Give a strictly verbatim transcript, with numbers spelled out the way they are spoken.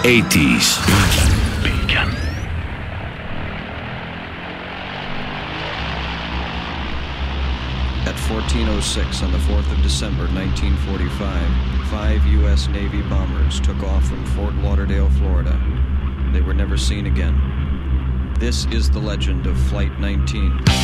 eighties. At fourteen oh six on the fourth of December nineteen forty-five, five U S Navy bombers took off from Fort Lauderdale, Florida. They were never seen again. This is the legend of Flight nineteen.